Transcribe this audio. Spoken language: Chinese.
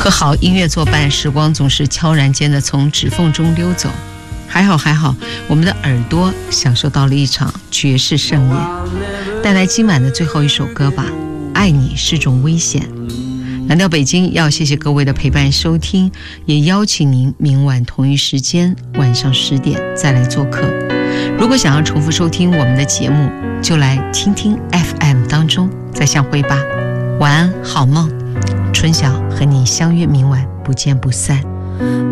和好音乐作伴，时光总是悄然间的从指缝中溜走。还好，我们的耳朵享受到了一场爵士盛宴。带来今晚的最后一首歌吧，爱你是种危险。蓝调北京要谢谢各位的陪伴收听，也邀请您明晚同一时间晚上10点再来做客。如果想要重复收听我们的节目，就来听听 FM 当中再相会吧。晚安，好梦，春晓和你相约明晚，不见不散。